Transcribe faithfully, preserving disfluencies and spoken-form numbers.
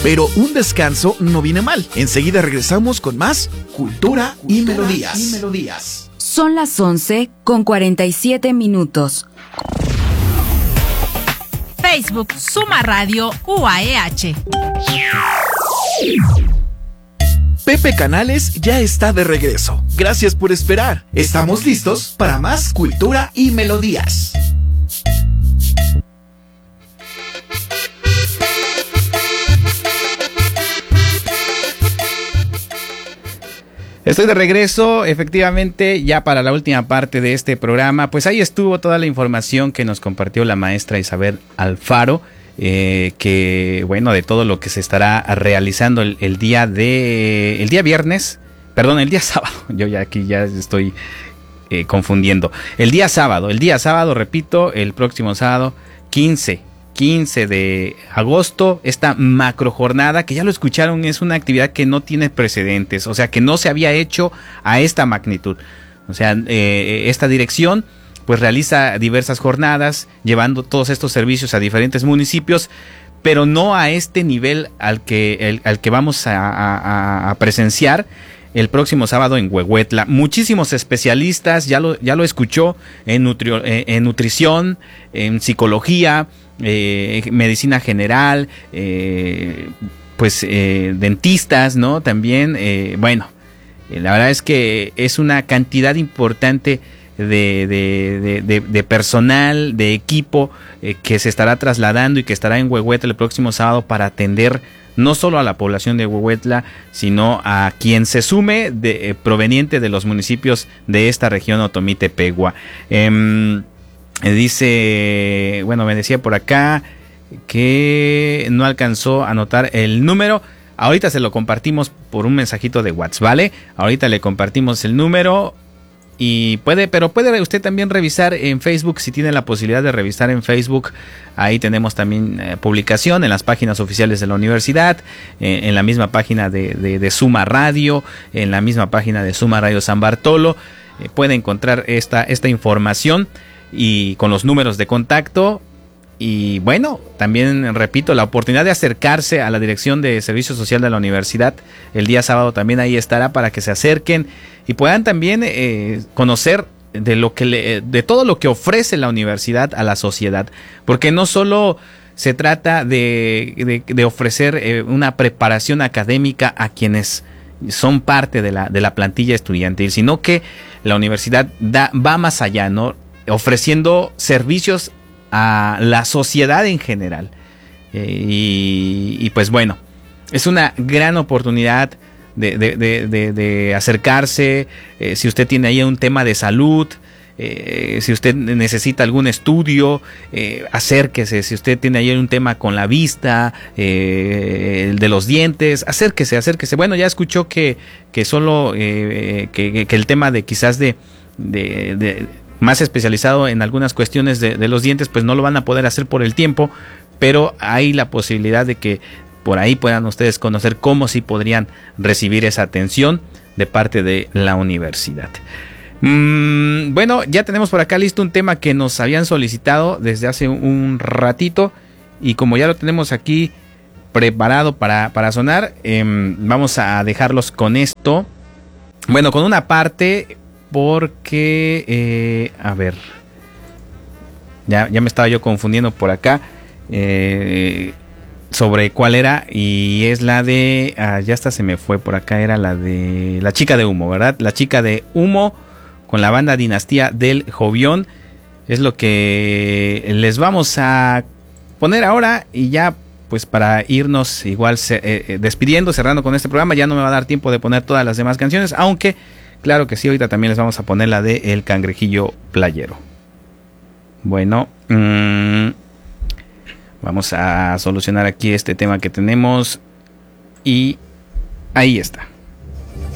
pero un descanso no viene mal. Enseguida regresamos con más Cultura, Cultura y, melodías. y Melodías. Son las once con cuarenta y siete minutos. Facebook Suma Radio U A E H. Pepe Canales ya está de regreso. Gracias por esperar. Estamos listos para más Cultura y Melodías. Estoy de regreso, efectivamente, ya para la última parte de este programa. Pues ahí estuvo toda la información que nos compartió la maestra Isabel Alfaro, eh, que bueno, de todo lo que se estará realizando el, el día de, el día viernes, perdón, el día sábado. Yo ya aquí ya estoy eh, confundiendo. El día sábado, el día sábado, repito, el próximo sábado, quince de agosto, esta macro jornada, que ya lo escucharon, es una actividad que no tiene precedentes, o sea, que no se había hecho a esta magnitud. O sea, eh, esta dirección pues realiza diversas jornadas, llevando todos estos servicios a diferentes municipios, pero no a este nivel al que, el, al que vamos a, a, a presenciar el próximo sábado en Huehuetla. Muchísimos especialistas, ya lo, ya lo escuchó, en, nutri- en nutrición, en psicología, eh, medicina general, eh, pues eh, dentistas, ¿no? También, eh, bueno, eh, la verdad es que es una cantidad importante de, de, de, de, de personal, de equipo eh, que se estará trasladando y que estará en Huehuetla el próximo sábado para atender no solo a la población de Huehuetla, sino a quien se sume de, eh, proveniente de los municipios de esta región Otomí-Tepehua. Eh, dice, bueno, me decía por acá que no alcanzó a anotar el número. Ahorita se lo compartimos por un mensajito de WhatsApp, ¿vale? Ahorita le compartimos el número. Y puede, pero puede usted también revisar en Facebook, si tiene la posibilidad de revisar en Facebook. Ahí tenemos también eh, publicación en las páginas oficiales de la universidad, eh, en la misma página de, de, de Suma Radio, en la misma página de Suma Radio San Bartolo. Eh, puede encontrar esta, esta información y con los números de contacto. Y bueno, también repito, la oportunidad de acercarse a la Dirección de Servicio Social de la Universidad el día sábado también ahí estará para que se acerquen y puedan también eh, conocer de lo que le, de todo lo que ofrece la universidad a la sociedad, porque no solo se trata de, de, de ofrecer eh, una preparación académica a quienes son parte de la, de la plantilla estudiantil, sino que la universidad da, va más allá, ¿no? Ofreciendo servicios a la sociedad en general. Eh, y, y pues bueno, es una gran oportunidad de, de, de, de, de acercarse. Eh, si usted tiene ahí un tema de salud, eh, si usted necesita algún estudio, eh, acérquese. Si usted tiene ahí un tema con la vista, eh, el de los dientes, acérquese, acérquese. Bueno, ya escuchó que, que solo eh, que, que el tema de quizás de, de, de más especializado en algunas cuestiones de, de los dientes, pues no lo van a poder hacer por el tiempo, pero hay la posibilidad de que por ahí puedan ustedes conocer cómo sí podrían recibir esa atención de parte de la universidad. Mm, bueno, ya tenemos por acá listo un tema que nos habían solicitado desde hace un ratito y como ya lo tenemos aquí preparado para, para sonar, eh, vamos a dejarlos con esto. Bueno, con una parte... Porque, eh, a ver, ya, ya me estaba yo confundiendo por acá eh, sobre cuál era. Y es la de, ah, ya hasta se me fue por acá, era la de La Chica de Humo, ¿verdad? La Chica de Humo con la banda Dinastía del Jovión. Es lo que les vamos a poner ahora y ya pues para irnos igual se, eh, despidiendo, cerrando con este programa. Ya no me va a dar tiempo de poner todas las demás canciones, aunque... claro que sí, ahorita también les vamos a poner la de El Cangrejillo Playero. Bueno, mmm, vamos a solucionar aquí este tema que tenemos. Y ahí está.